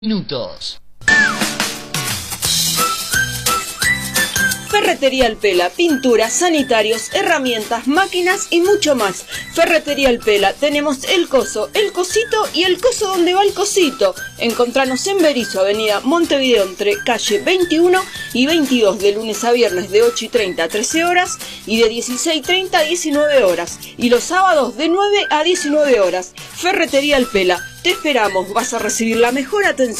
minutos. Ferretería El Pela, pinturas, sanitarios, herramientas, máquinas y mucho más. Ferretería El Pela, tenemos el coso, el cosito y el coso donde va el cosito. Encontranos en Berisso, avenida Montevideo, entre calle 21 y 22, de lunes a viernes de 8:30 a 13 horas y de 16:30 a 19 horas. Y los sábados de 9 a 19 horas. Ferretería El Pela, te esperamos, vas a recibir la mejor atención.